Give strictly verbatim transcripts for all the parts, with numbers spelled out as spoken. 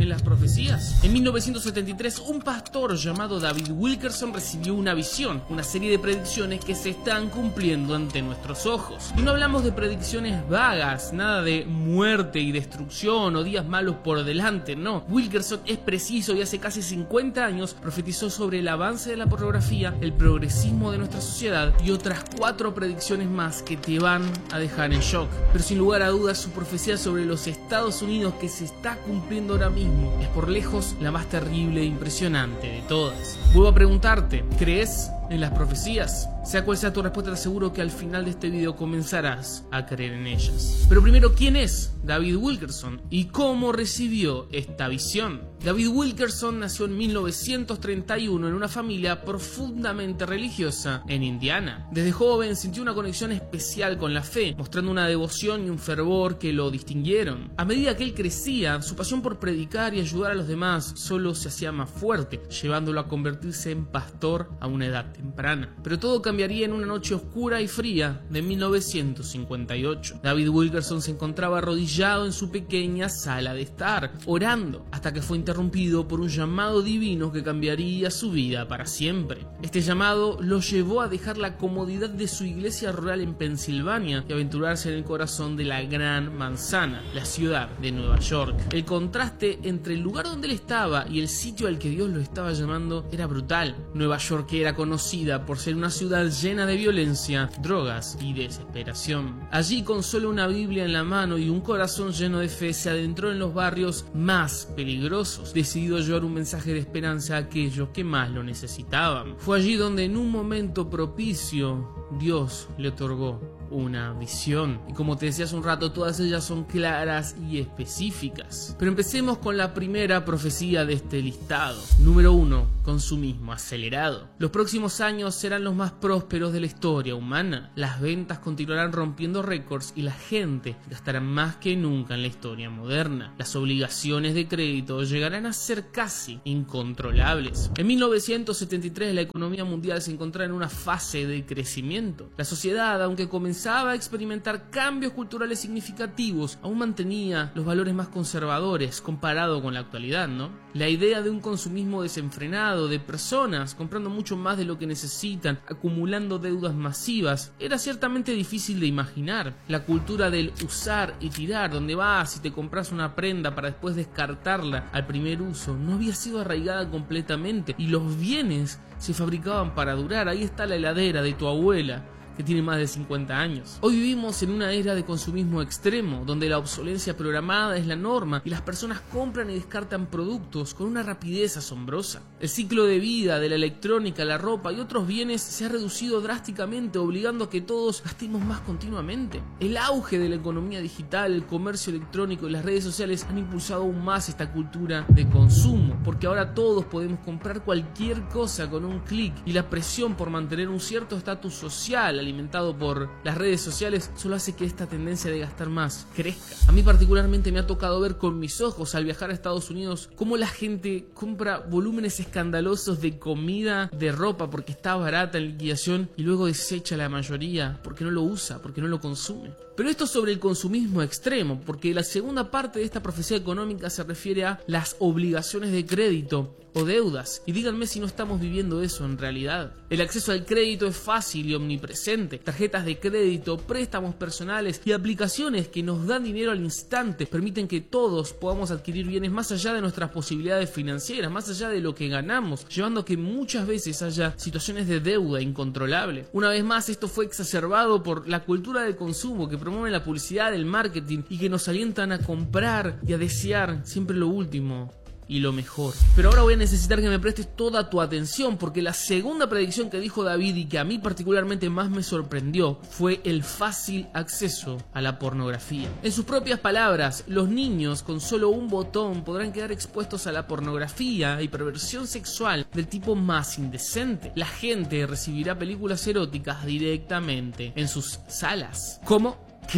en las profecías? En mil novecientos setenta y tres, un pastor llamado David Wilkerson recibió una visión, una serie de predicciones que se están cumpliendo ante nuestros ojos. Y no hablamos de predicciones vagas, nada de muerte y destrucción o días malos por delante, no. Wilkerson es preciso y hace casi cincuenta años profetizó sobre el avance de la pornografía, el progresismo de nuestra sociedad y otras cuatro predicciones más que te van a dejar en shock. Pero sin lugar a dudas, su profecía sobre los Estados Unidos que se está cumpliendo ahora mismo es por lejos la más terrible e impresionante de todas. Vuelvo a preguntarte, ¿crees en las profecías? Sea cual sea tu respuesta, te aseguro que al final de este video comenzarás a creer en ellas. Pero primero, ¿quién es David Wilkerson y cómo recibió esta visión? David Wilkerson nació en mil novecientos treinta y uno en una familia profundamente religiosa en Indiana. Desde joven sintió una conexión especial con la fe, mostrando una devoción y un fervor que lo distinguieron. A medida que él crecía, su pasión por predicar y ayudar a los demás solo se hacía más fuerte, llevándolo a convertirse en pastor a una edad temprana. Pero todo cambiaría en una noche oscura y fría de mil novecientos cincuenta y ocho. David Wilkerson se encontraba arrodillado en su pequeña sala de estar, orando, hasta que fue interrumpido por un llamado divino que cambiaría su vida para siempre. Este llamado lo llevó a dejar la comodidad de su iglesia rural en Pensilvania y aventurarse en el corazón de la Gran Manzana, la ciudad de Nueva York. El contraste entre el lugar donde él estaba y el sitio al que Dios lo estaba llamando era brutal. Nueva York era conocida por ser una ciudad llena de violencia, drogas y desesperación. Allí, con solo una Biblia en la mano y un corazón lleno de fe, se adentró en los barrios más peligrosos, decidido a llevar un mensaje de esperanza a aquellos que más lo necesitaban. Fue allí donde en un momento propicio Dios le otorgó una visión. Y como te decía hace un rato, todas ellas son claras y específicas. Pero empecemos con la primera profecía de este listado. Número uno. Consumismo acelerado. Los próximos años serán los más prósperos de la historia humana. Las ventas continuarán rompiendo récords y la gente gastará más que nunca en la historia moderna. Las obligaciones de crédito llegarán a ser casi incontrolables. En mil novecientos setenta y tres la economía mundial se encontraba en una fase de crecimiento. La sociedad, aunque comenzaba a experimentar cambios culturales significativos, aún mantenía los valores más conservadores comparado con la actualidad, ¿no? La idea de un consumismo desenfrenado, de personas comprando mucho más de lo que necesitan, acumulando deudas masivas, era ciertamente difícil de imaginar. La cultura del usar y tirar, donde vas y te compras una prenda para después descartarla al primer uso, no había sido arraigada completamente y los bienes se fabricaban para durar. Ahí está la heladera de tu abuela, que tiene más de cincuenta años. Hoy vivimos en una era de consumismo extremo, donde la obsolencia programada es la norma y las personas compran y descartan productos con una rapidez asombrosa. El ciclo de vida de la electrónica, la ropa y otros bienes se ha reducido drásticamente, obligando a que todos gastemos más continuamente. El auge de la economía digital, el comercio electrónico y las redes sociales han impulsado aún más esta cultura de consumo, porque ahora todos podemos comprar cualquier cosa con un clic, y la presión por mantener un cierto estatus social alimentado por las redes sociales solo hace que esta tendencia de gastar más crezca. A mí particularmente me ha tocado ver con mis ojos al viajar a Estados Unidos cómo la gente compra volúmenes escandalosos de comida, de ropa porque está barata en liquidación y luego desecha la mayoría porque no lo usa, porque no lo consume. Pero esto sobre el consumismo extremo, porque la segunda parte de esta profecía económica se refiere a las obligaciones de crédito o deudas, y díganme si no estamos viviendo eso en realidad. El acceso al crédito es fácil y omnipresente. Tarjetas de crédito, préstamos personales y aplicaciones que nos dan dinero al instante permiten que todos podamos adquirir bienes más allá de nuestras posibilidades financieras, más allá de lo que ganamos, llevando a que muchas veces haya situaciones de deuda incontrolable. Una vez más, esto fue exacerbado por la cultura del consumo que promueve la publicidad, el marketing y que nos alientan a comprar y a desear siempre lo último y lo mejor. Pero ahora voy a necesitar que me prestes toda tu atención, porque la segunda predicción que dijo David y que a mí particularmente más me sorprendió fue el fácil acceso a la pornografía. En sus propias palabras, los niños con solo un botón podrán quedar expuestos a la pornografía y perversión sexual del tipo más indecente. La gente recibirá películas eróticas directamente en sus salas. ¿Cómo? ¿Qué?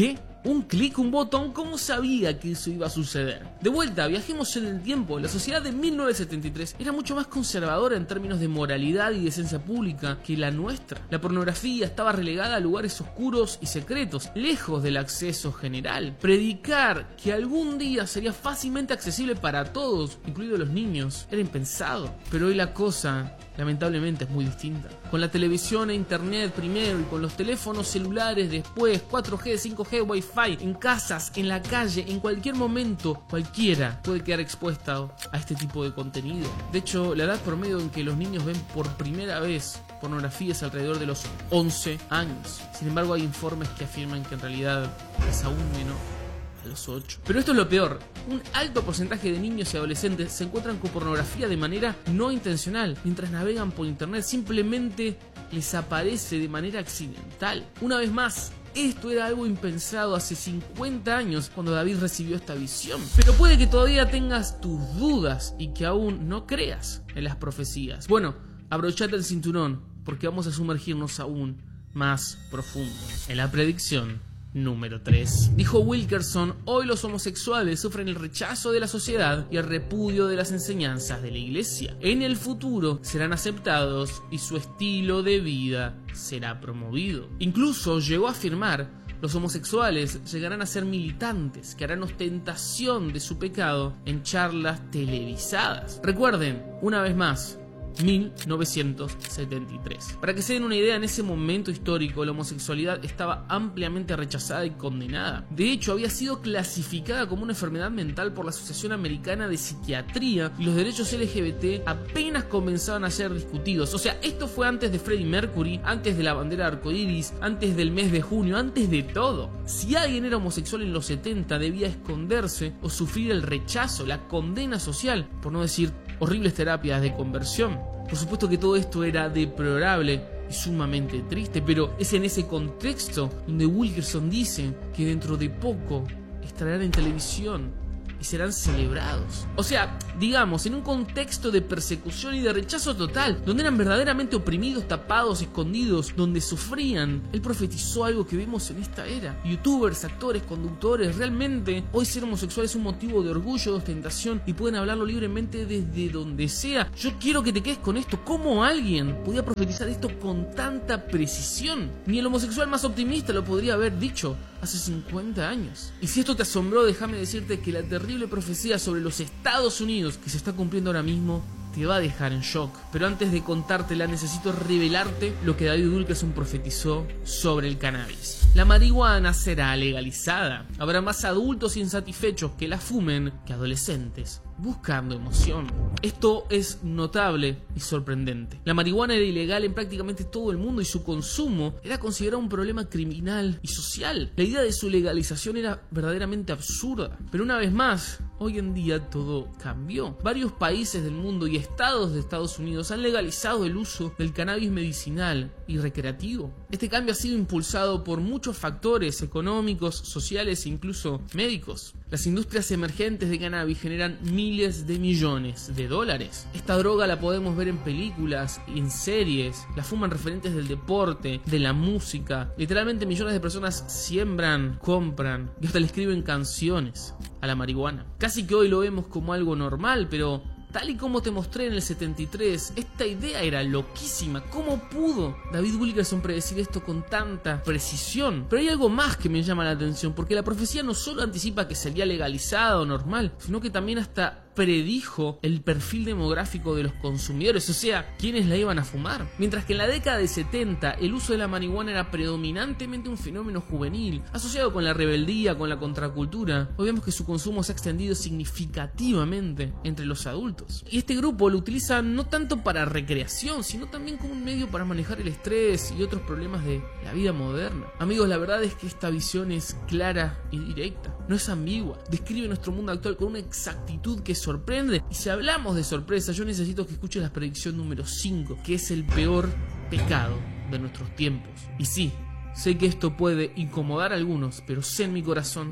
Un clic, un botón, ¿cómo sabía que eso iba a suceder? De vuelta, viajemos en el tiempo. La sociedad de mil novecientos setenta y tres era mucho más conservadora en términos de moralidad y decencia pública que la nuestra. La pornografía estaba relegada a lugares oscuros y secretos, lejos del acceso general. Predicar que algún día sería fácilmente accesible para todos, incluidos los niños, era impensado. Pero hoy la cosa, lamentablemente, es muy distinta. Con la televisión e internet primero y con los teléfonos celulares después, cuatro G, cinco G, Wi-Fi, en casas, en la calle, en cualquier momento, cualquiera puede quedar expuesta a este tipo de contenido. De hecho, la edad promedio en que los niños ven por primera vez pornografía es alrededor de los once años. Sin embargo, hay informes que afirman que en realidad es aún menor, a los ocho. Pero esto es lo peor. Un alto porcentaje de niños y adolescentes se encuentran con pornografía de manera no intencional. Mientras navegan por internet, simplemente les aparece de manera accidental. Una vez más, esto era algo impensado hace cincuenta años cuando David recibió esta visión. Pero puede que todavía tengas tus dudas y que aún no creas en las profecías. Bueno, abrochate el cinturón porque vamos a sumergirnos aún más profundo en la predicción número tres. Dijo Wilkerson: hoy los homosexuales sufren el rechazo de la sociedad y el repudio de las enseñanzas de la iglesia. En el futuro serán aceptados y su estilo de vida será promovido. Incluso llegó a afirmar: los homosexuales llegarán a ser militantes que harán ostentación de su pecado en charlas televisadas. Recuerden, una vez más, mil novecientos setenta y tres. Para que se den una idea, en ese momento histórico la homosexualidad estaba ampliamente rechazada y condenada. De hecho, había sido clasificada como una enfermedad mental por la Asociación Americana de Psiquiatría y los derechos L G B T apenas comenzaban a ser discutidos. O sea, esto fue antes de Freddie Mercury, antes de la bandera arcoíris, antes del mes de junio, antes de todo. Si alguien era homosexual en los setenta, debía esconderse o sufrir el rechazo, la condena social, por no decir horribles terapias de conversión. Por supuesto que todo esto era deplorable y sumamente triste, pero es en ese contexto donde Wilkerson dice que dentro de poco estarán en televisión y serán celebrados. O sea, digamos, en un contexto de persecución y de rechazo total, donde eran verdaderamente oprimidos, tapados, escondidos, donde sufrían, él profetizó algo que vemos en esta era. Youtubers, actores, conductores, realmente hoy ser homosexual es un motivo de orgullo, de ostentación y pueden hablarlo libremente desde donde sea. Yo quiero que te quedes con esto. ¿Cómo alguien podía profetizar esto con tanta precisión? Ni el homosexual más optimista lo podría haber dicho hace cincuenta años. Y si esto te asombró, déjame decirte que la terrible profecía sobre los Estados Unidos que se está cumpliendo ahora mismo te va a dejar en shock. Pero antes de contártela, necesito revelarte lo que David Wilkerson profetizó sobre el cannabis. La marihuana será legalizada. Habrá más adultos insatisfechos que la fumen que adolescentes buscando emoción. Esto es notable y sorprendente. La marihuana era ilegal en prácticamente todo el mundo y su consumo era considerado un problema criminal y social. La idea de su legalización era verdaderamente absurda. Pero una vez más, hoy en día todo cambió. Varios países del mundo y estados de Estados Unidos han legalizado el uso del cannabis medicinal y recreativo. Este cambio ha sido impulsado por muchos factores económicos, sociales e incluso médicos. Las industrias emergentes de cannabis generan miles de millones de dólares. Esta droga la podemos ver en películas, en series, la fuman referentes del deporte, de la música. Literalmente millones de personas siembran, compran y hasta le escriben canciones a la marihuana. Casi que hoy lo vemos como algo normal, pero tal y como te mostré en el setenta y tres, esta idea era loquísima. ¿Cómo pudo David Wilkerson predecir esto con tanta precisión? Pero hay algo más que me llama la atención, porque la profecía no solo anticipa que sería legalizada o normal, sino que también hasta predijo el perfil demográfico de los consumidores, o sea, quiénes la iban a fumar. Mientras que en la década de setenta el uso de la marihuana era predominantemente un fenómeno juvenil, asociado con la rebeldía, con la contracultura, hoy vemos que su consumo se ha extendido significativamente entre los adultos. Y este grupo lo utiliza no tanto para recreación, sino también como un medio para manejar el estrés y otros problemas de la vida moderna. Amigos, la verdad es que esta visión es clara y directa, no es ambigua, describe nuestro mundo actual con una exactitud que sorprende. Y si hablamos de sorpresa, yo necesito que escuches la predicción número cinco, que es el peor pecado de nuestros tiempos. Y sí, sé que esto puede incomodar a algunos, pero sé en mi corazón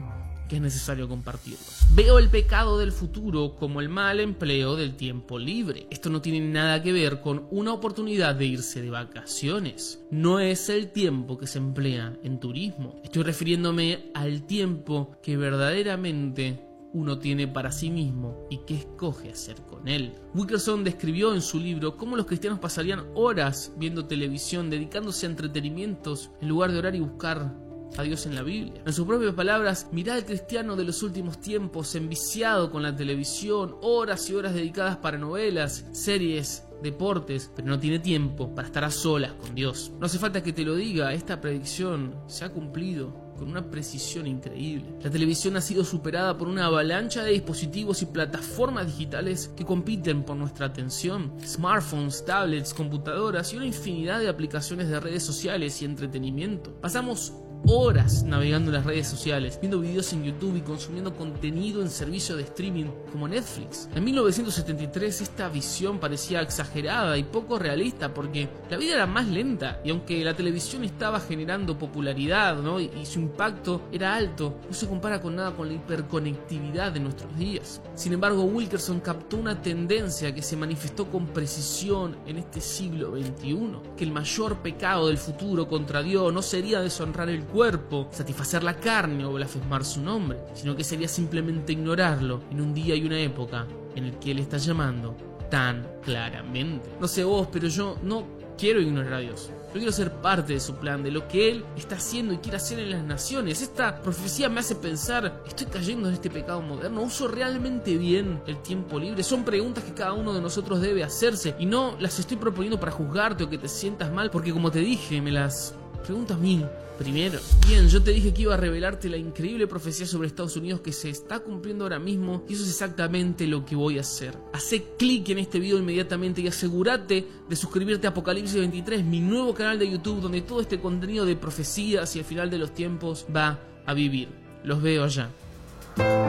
que es necesario compartirlos. Veo el pecado del futuro como el mal empleo del tiempo libre. Esto no tiene nada que ver con una oportunidad de irse de vacaciones. No es el tiempo que se emplea en turismo. Estoy refiriéndome al tiempo que verdaderamente uno tiene para sí mismo y qué escoge hacer con él. Wilkerson describió en su libro cómo los cristianos pasarían horas viendo televisión, dedicándose a entretenimientos en lugar de orar y buscar a Dios en la Biblia. En sus propias palabras, mirá al cristiano de los últimos tiempos enviciado con la televisión, horas y horas dedicadas para novelas, series, deportes, pero no tiene tiempo para estar a solas con Dios. No hace falta que te lo diga, esta predicción se ha cumplido con una precisión increíble. La televisión ha sido superada por una avalancha de dispositivos y plataformas digitales que compiten por nuestra atención. Smartphones, tablets, computadoras y una infinidad de aplicaciones de redes sociales y entretenimiento. Pasamos horas navegando en las redes sociales, viendo videos en YouTube y consumiendo contenido en servicios de streaming como Netflix. En mil novecientos setenta y tres esta visión parecía exagerada y poco realista porque la vida era más lenta y aunque la televisión estaba generando popularidad, ¿no? y, y su impacto era alto, no se compara con nada con la hiperconectividad de nuestros días. Sin embargo, Wilkerson captó una tendencia que se manifestó con precisión en este siglo veintiuno, que el mayor pecado del futuro contra Dios no sería deshonrar el cuerpo, satisfacer la carne o blasfemar su nombre, sino que sería simplemente ignorarlo en un día y una época en el que Él está llamando tan claramente. No sé vos, pero yo no quiero ignorar a Dios. Yo quiero ser parte de su plan, de lo que Él está haciendo y quiere hacer en las naciones. Esta profecía me hace pensar, ¿estoy cayendo en este pecado moderno? ¿Uso realmente bien el tiempo libre? Son preguntas que cada uno de nosotros debe hacerse y no las estoy proponiendo para juzgarte o que te sientas mal, porque como te dije, me las preguntas a mí primero. Bien, yo te dije que iba a revelarte la increíble profecía sobre Estados Unidos que se está cumpliendo ahora mismo y eso es exactamente lo que voy a hacer. Hacé clic en este video inmediatamente y asegúrate de suscribirte a Apocalipsis veintitrés, mi nuevo canal de YouTube donde todo este contenido de profecías y el final de los tiempos va a vivir. Los veo allá.